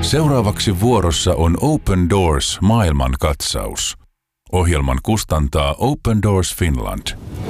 Seuraavaksi vuorossa on Open Doors maailmankatsaus. Ohjelman kustantaa Open Doors Finland.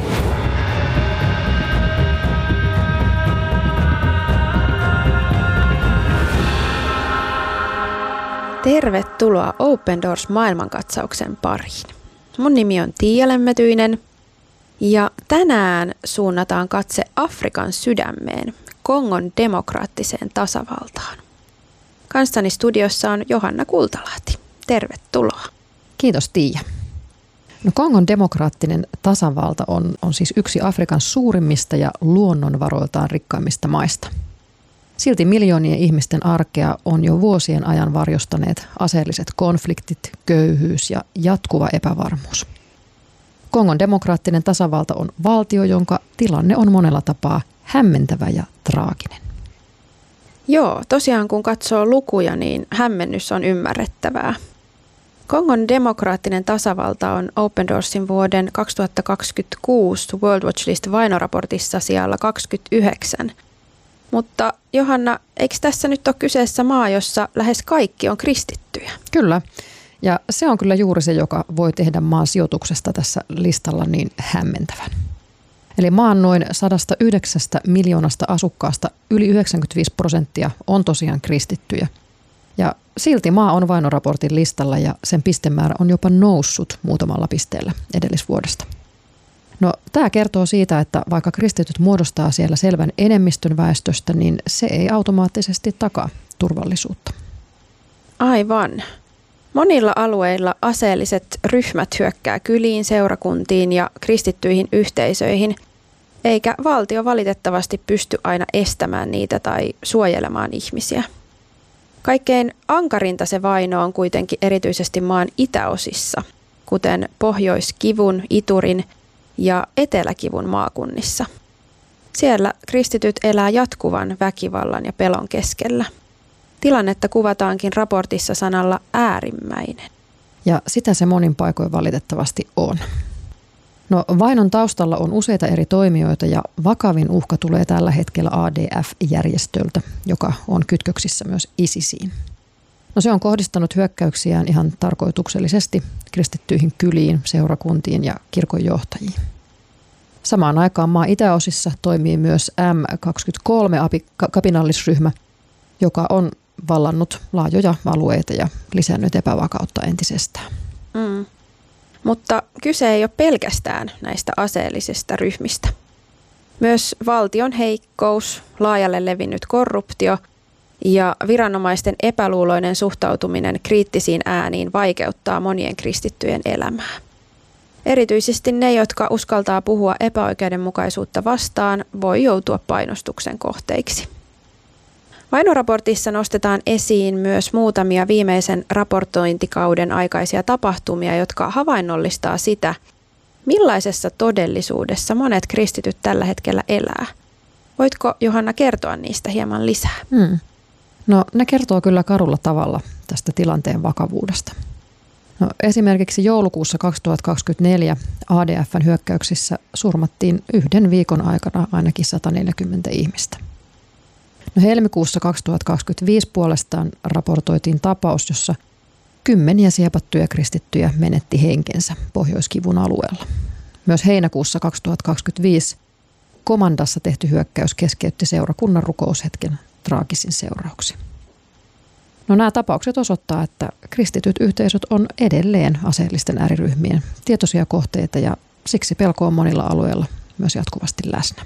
Tervetuloa Open Doors maailmankatsauksen pariin. Mun nimi on Tiia Lemmetyinen ja tänään suunnataan katse Afrikan sydämeen, Kongon demokraattiseen tasavaltaan. Kanssani studiossa on Johanna Kultalahti. Tervetuloa. Kiitos Tiia. No, Kongon demokraattinen tasavalta on siis yksi Afrikan suurimmista ja luonnonvaroiltaan rikkaimmista maista. Silti miljoonien ihmisten arkea on jo vuosien ajan varjostaneet aseelliset konfliktit, köyhyys ja jatkuva epävarmuus. Kongon demokraattinen tasavalta on valtio, jonka tilanne on monella tapaa hämmentävä ja traaginen. Joo, tosiaan kun katsoo lukuja, niin hämmennys on ymmärrettävää. Kongon demokraattinen tasavalta on Open Doorsin vuoden 2026 World Watch List vainoraportissa sijalla 29. Mutta Johanna, eikö tässä nyt ole kyseessä maa, jossa lähes kaikki on kristittyjä? Kyllä, ja se on kyllä juuri se, joka voi tehdä maan sijoituksesta tässä listalla niin hämmentävän. Eli maan noin 109 miljoonasta asukkaasta yli 95% on tosiaan kristittyjä. Ja silti maa on vainoraportin listalla ja sen pistemäärä on jopa noussut muutamalla pisteellä edellisvuodesta. No, tämä kertoo siitä, että vaikka kristityt muodostaa siellä selvän enemmistön väestöstä, niin se ei automaattisesti takaa turvallisuutta. Aivan. Monilla alueilla aseelliset ryhmät hyökkää kyliin, seurakuntiin ja kristittyihin yhteisöihin, eikä valtio valitettavasti pysty aina estämään niitä tai suojelemaan ihmisiä. Kaikkein ankarinta se vaino on kuitenkin erityisesti maan itäosissa, kuten Pohjois-Kivun, Iturin ja Etelä-Kivun maakunnissa. Siellä kristityt elää jatkuvan väkivallan ja pelon keskellä. Tilannetta kuvataankin raportissa sanalla äärimmäinen. Ja sitä se monin paikoin valitettavasti on. No, vainon taustalla on useita eri toimijoita ja vakavin uhka tulee tällä hetkellä ADF-järjestöltä, joka on kytköksissä myös ISISiin. No, se on kohdistanut hyökkäyksiään ihan tarkoituksellisesti kristittyihin kyliin, seurakuntiin ja kirkonjohtajiin. Samaan aikaan maan itäosissa toimii myös M23-kapinallisryhmä, joka on vallannut laajoja alueita ja lisännyt epävakautta entisestään. Mutta kyse ei ole pelkästään näistä aseellisista ryhmistä. Myös valtion heikkous, laajalle levinnyt korruptio ja viranomaisten epäluuloinen suhtautuminen kriittisiin ääniin vaikeuttaa monien kristittyjen elämää. Erityisesti ne, jotka uskaltaa puhua epäoikeudenmukaisuutta vastaan, voi joutua painostuksen kohteiksi. Vainoraportissa nostetaan esiin myös muutamia viimeisen raportointikauden aikaisia tapahtumia, jotka havainnollistaa sitä, millaisessa todellisuudessa monet kristityt tällä hetkellä elää. Voitko, Johanna, kertoa niistä hieman lisää? No, ne kertoo kyllä karulla tavalla tästä tilanteen vakavuudesta. No, esimerkiksi joulukuussa 2024 ADF:n hyökkäyksissä surmattiin yhden viikon aikana ainakin 140 ihmistä. No, helmikuussa 2025 puolestaan raportoitiin tapaus, jossa kymmeniä siepattuja kristittyjä menetti henkensä Pohjois-Kivun alueella. Myös heinäkuussa 2025 Komandassa tehty hyökkäys keskeytti seurakunnan rukoushetken traagisin seurauksin. No, nämä tapaukset osoittaa, että kristityt yhteisöt on edelleen aseellisten ääriryhmien tietoisia kohteita ja siksi pelko on monilla alueilla myös jatkuvasti läsnä.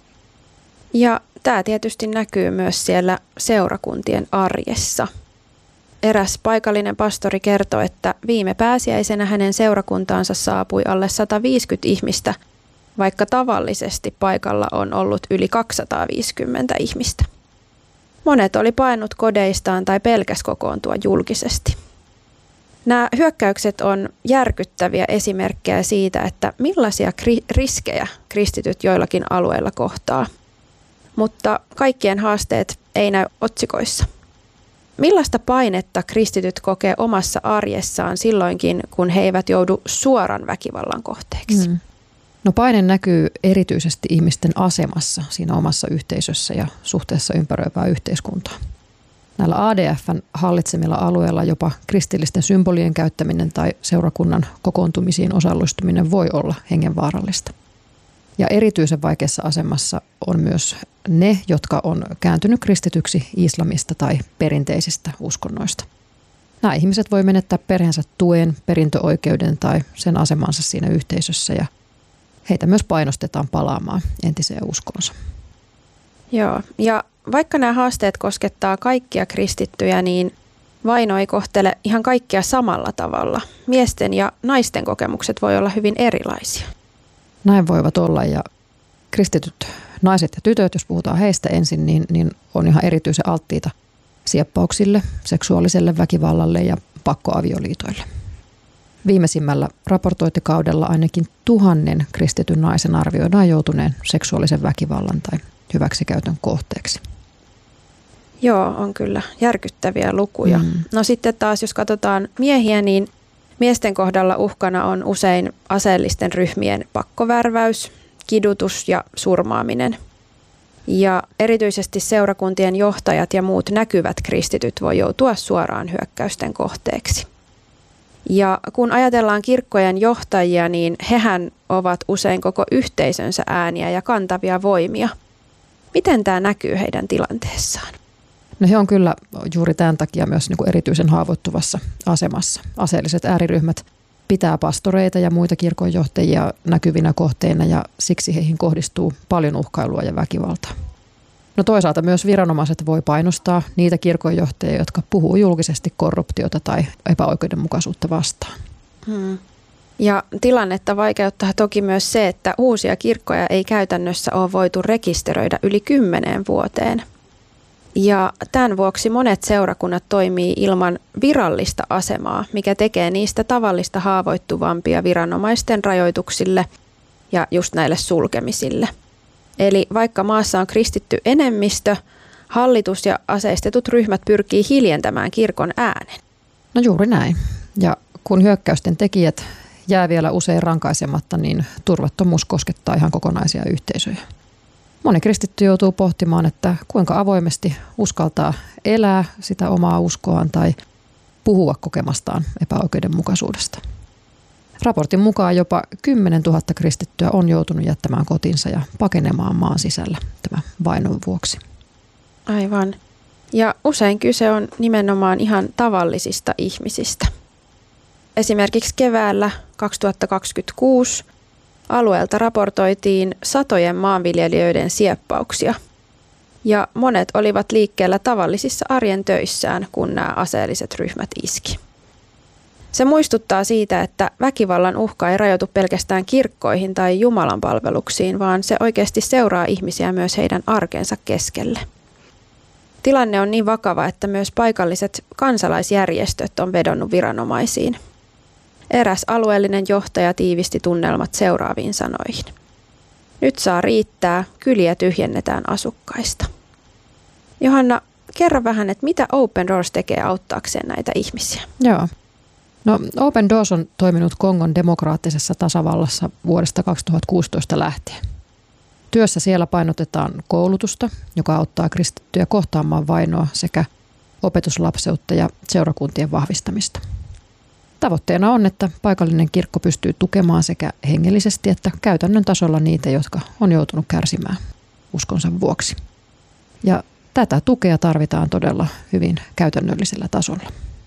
Ja tämä tietysti näkyy myös siellä seurakuntien arjessa. Eräs paikallinen pastori kertoi, että viime pääsiäisenä hänen seurakuntaansa saapui alle 150 ihmistä, vaikka tavallisesti paikalla on ollut yli 250 ihmistä. Monet oli paennut kodeistaan tai pelkäs kokoontua julkisesti. Nämä hyökkäykset on järkyttäviä esimerkkejä siitä, että millaisia riskejä kristityt joillakin alueilla kohtaa. Mutta kaikkien haasteet ei näy otsikoissa. Millaista painetta kristityt kokee omassa arjessaan silloinkin, kun he eivät joudu suoran väkivallan kohteeksi? No, paine näkyy erityisesti ihmisten asemassa siinä omassa yhteisössä ja suhteessa ympäröivää yhteiskuntaa. Näillä ADF:n hallitsemilla alueilla jopa kristillisten symbolien käyttäminen tai seurakunnan kokoontumisiin osallistuminen voi olla hengenvaarallista. Ja erityisen vaikeassa asemassa on myös ne, jotka on kääntynyt kristityksi islamista tai perinteisistä uskonnoista. Nämä ihmiset voi menettää perheensä tuen, perintöoikeuden tai sen asemansa siinä yhteisössä ja heitä myös painostetaan palaamaan entiseen uskonsa. Joo, ja vaikka nämä haasteet koskettaa kaikkia kristittyjä, niin vaino ei kohtele ihan kaikkia samalla tavalla. Miesten ja naisten kokemukset voi olla hyvin erilaisia. Näin voivat olla ja kristityt naiset ja tytöt, jos puhutaan heistä ensin, niin on ihan erityisen alttiita sieppauksille, seksuaaliselle väkivallalle ja pakkoavioliitoille. Viimeisimmällä raportointikaudella ainakin 1000 kristityn naisen arvioidaan joutuneen seksuaalisen väkivallan tai hyväksikäytön kohteeksi. Joo, on kyllä järkyttäviä lukuja. No sitten taas, jos katsotaan miehiä, niin miesten kohdalla uhkana on usein aseellisten ryhmien pakkovärväys, kidutus ja surmaaminen. Ja erityisesti seurakuntien johtajat ja muut näkyvät kristityt voi joutua suoraan hyökkäysten kohteeksi. Ja kun ajatellaan kirkkojen johtajia, niin hehän ovat usein koko yhteisönsä ääniä ja kantavia voimia. Miten tämä näkyy heidän tilanteessaan? No he on kyllä juuri tämän takia myös niin kuin erityisen haavoittuvassa asemassa. Aseelliset ääriryhmät pitää pastoreita ja muita kirkonjohtajia näkyvinä kohteina ja siksi heihin kohdistuu paljon uhkailua ja väkivaltaa. No toisaalta myös viranomaiset voi painostaa niitä kirkonjohtajia, jotka puhuu julkisesti korruptiota tai epäoikeudenmukaisuutta vastaan. Ja tilannetta vaikeuttaa toki myös se, että uusia kirkkoja ei käytännössä ole voitu rekisteröidä yli 10 vuoteen. Ja tämän vuoksi monet seurakunnat toimii ilman virallista asemaa, mikä tekee niistä tavallista haavoittuvampia viranomaisten rajoituksille ja just näille sulkemisille. Eli vaikka maassa on kristitty enemmistö, hallitus ja aseistetut ryhmät pyrkii hiljentämään kirkon äänen. No juuri näin. Ja kun hyökkäysten tekijät jää vielä usein rankaisematta, niin turvattomuus koskettaa ihan kokonaisia yhteisöjä. Moni kristitty joutuu pohtimaan, että kuinka avoimesti uskaltaa elää sitä omaa uskoaan tai puhua kokemastaan epäoikeudenmukaisuudesta. Raportin mukaan jopa 10 000 kristittyä on joutunut jättämään kotinsa ja pakenemaan maan sisällä tämän vainon vuoksi. Aivan. Ja usein kyse on nimenomaan ihan tavallisista ihmisistä. Esimerkiksi keväällä 2026 alueelta raportoitiin satojen maanviljelijöiden sieppauksia. Ja monet olivat liikkeellä tavallisissa arjen töissään, kun nämä aseelliset ryhmät iski. Se muistuttaa siitä, että väkivallan uhka ei rajoitu pelkästään kirkkoihin tai Jumalan palveluksiin, vaan se oikeasti seuraa ihmisiä myös heidän arkensa keskelle. Tilanne on niin vakava, että myös paikalliset kansalaisjärjestöt on vedonnut viranomaisiin. Eräs alueellinen johtaja tiivisti tunnelmat seuraaviin sanoihin. Nyt saa riittää, kyliä tyhjennetään asukkaista. Johanna, kerro vähän, että mitä Open Doors tekee auttaakseen näitä ihmisiä? Joo. No, Open Doors on toiminut Kongon demokraattisessa tasavallassa vuodesta 2016 lähtien. Työssä siellä painotetaan koulutusta, joka auttaa kristittyjä kohtaamaan vainoa sekä opetuslapseutta ja seurakuntien vahvistamista. Tavoitteena on, että paikallinen kirkko pystyy tukemaan sekä hengellisesti että käytännön tasolla niitä, jotka on joutunut kärsimään uskonsa vuoksi. Ja tätä tukea tarvitaan todella hyvin käytännöllisellä tasolla.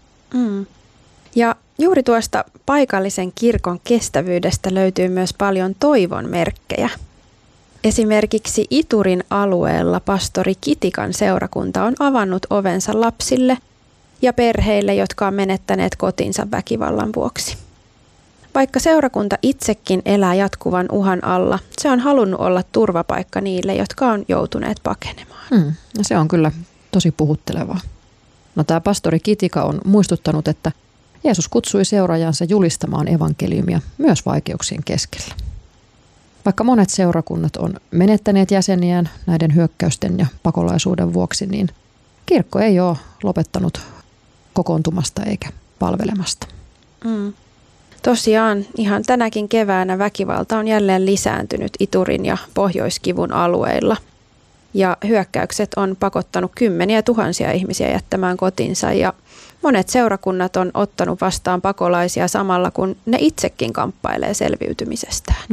Ja juuri tuosta paikallisen kirkon kestävyydestä löytyy myös paljon toivon merkkejä. Esimerkiksi Iturin alueella pastori Kitikan seurakunta on avannut ovensa lapsille ja perheille, jotka on menettäneet kotinsa väkivallan vuoksi. Vaikka seurakunta itsekin elää jatkuvan uhan alla, se on halunnut olla turvapaikka niille, jotka on joutuneet pakenemaan. Ja se on kyllä tosi puhuttelevaa. No, tämä pastori Kitika on muistuttanut, että Jeesus kutsui seuraajansa julistamaan evankeliumia myös vaikeuksien keskellä. Vaikka monet seurakunnat on menettäneet jäseniään näiden hyökkäysten ja pakolaisuuden vuoksi, niin kirkko ei ole lopettanut kokoontumasta eikä palvelemasta. Tosiaan ihan tänäkin keväänä väkivalta on jälleen lisääntynyt Iturin ja Pohjoiskivun alueilla. Ja hyökkäykset on pakottanut kymmeniä tuhansia ihmisiä jättämään kotinsa ja monet seurakunnat on ottanut vastaan pakolaisia samalla, kun ne itsekin kamppailee selviytymisestään.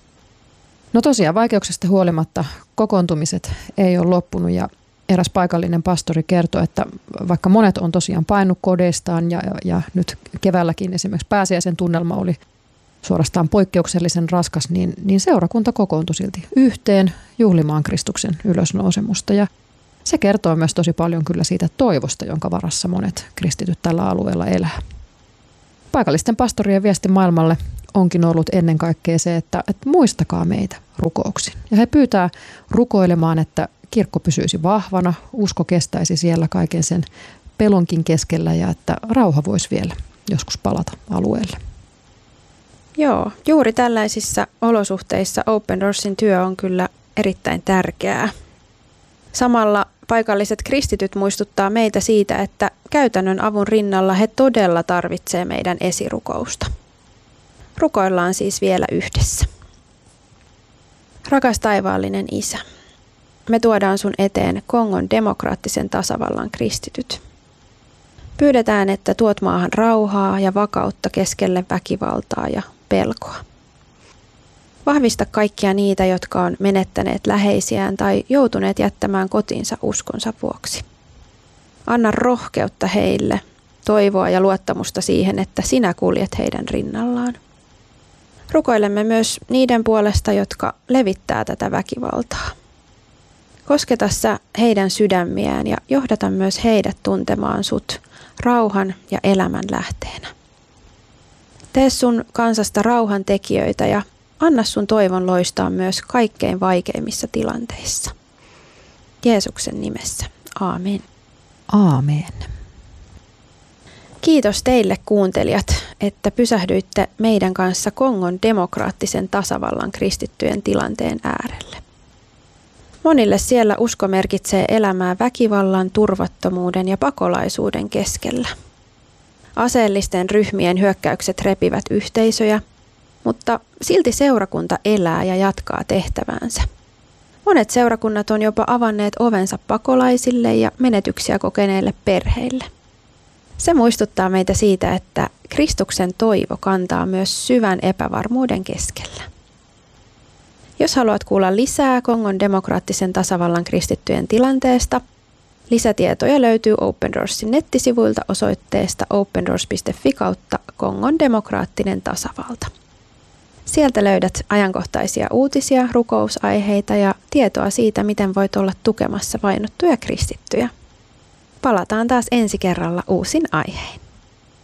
No tosiaan vaikeuksista huolimatta kokoontumiset ei ole loppunut ja eräs paikallinen pastori kertoi, että vaikka monet on tosiaan painut kodeistaan ja nyt keväälläkin esimerkiksi pääsiäisen tunnelma oli suorastaan poikkeuksellisen raskas, niin seurakunta kokoontui silti yhteen juhlimaan Kristuksen ylösnousemusta. Ja se kertoo myös tosi paljon kyllä siitä toivosta, jonka varassa monet kristityt tällä alueella elää. Paikallisten pastorien viesti maailmalle onkin ollut ennen kaikkea se, että muistakaa meitä rukouksin. Ja he pyytää rukoilemaan, että kirkko pysyisi vahvana, usko kestäisi siellä kaiken sen pelonkin keskellä ja että rauha voisi vielä joskus palata alueelle. Joo, juuri tällaisissa olosuhteissa Open Doorsin työ on kyllä erittäin tärkeää. Samalla paikalliset kristityt muistuttaa meitä siitä, että käytännön avun rinnalla he todella tarvitsee meidän esirukousta. Rukoillaan siis vielä yhdessä. Rakas taivaallinen Isä, me tuodaan sun eteen Kongon demokraattisen tasavallan kristityt. Pyydetään, että tuot maahan rauhaa ja vakautta keskelle väkivaltaa ja pelkoa. Vahvista kaikkia niitä, jotka on menettäneet läheisiään tai joutuneet jättämään kotinsa uskonsa vuoksi. Anna rohkeutta heille, toivoa ja luottamusta siihen, että sinä kuljet heidän rinnallaan. Rukoilemme myös niiden puolesta, jotka levittää tätä väkivaltaa. Kosketa sä heidän sydämiään ja johdata myös heidät tuntemaan sut rauhan ja elämän lähteenä. Tee sun kansasta rauhan tekijöitä ja anna sun toivon loistaa myös kaikkein vaikeimmissa tilanteissa. Jeesuksen nimessä. Aamen. Aamen. Kiitos teille kuuntelijat, että pysähdyitte meidän kanssa Kongon demokraattisen tasavallan kristittyjen tilanteen äärelle. Monille siellä usko merkitsee elämää väkivallan, turvattomuuden ja pakolaisuuden keskellä. Aseellisten ryhmien hyökkäykset repivät yhteisöjä, mutta silti seurakunta elää ja jatkaa tehtäväänsä. Monet seurakunnat on jopa avanneet ovensa pakolaisille ja menetyksiä kokeneille perheille. Se muistuttaa meitä siitä, että Kristuksen toivo kantaa myös syvän epävarmuuden keskellä. Jos haluat kuulla lisää Kongon demokraattisen tasavallan kristittyjen tilanteesta, lisätietoja löytyy Open Doorsin nettisivuilta osoitteesta opendoors.fi/Kongon demokraattinen tasavalta. Sieltä löydät ajankohtaisia uutisia, rukousaiheita ja tietoa siitä, miten voit olla tukemassa vainottuja kristittyjä. Palataan taas ensi kerralla uusin aihein.